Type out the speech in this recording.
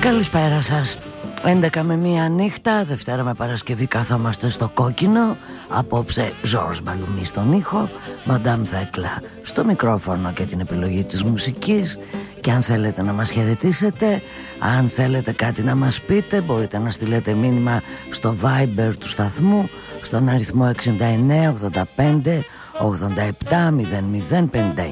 Καλησπέρα σας. 11 με 1 νύχτα, Δευτέρα με Παρασκευή καθόμαστε στο κόκκινο. Απόψε Ζόρς Μπαλουμί στον ήχο, Μαντάμ Θέκλα στο μικρόφωνο και την επιλογή της μουσικής. Και αν θέλετε να μας χαιρετήσετε, αν θέλετε κάτι να μας πείτε, μπορείτε να στείλετε μήνυμα στο Viber του σταθμού στον αριθμό 69 85 87 00 59.